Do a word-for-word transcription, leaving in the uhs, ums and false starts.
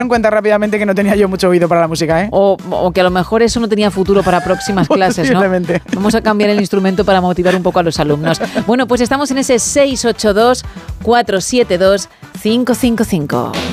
en cuenta rápidamente que no tenía yo mucho oído para la música, ¿eh? O, o que a lo mejor eso no tenía futuro para próximas clases, ¿no? Vamos a cambiar el instrumento para motivar un poco a los alumnos. Bueno, pues estamos en ese seis ocho dos, cuatro siete dos, cinco cinco cinco.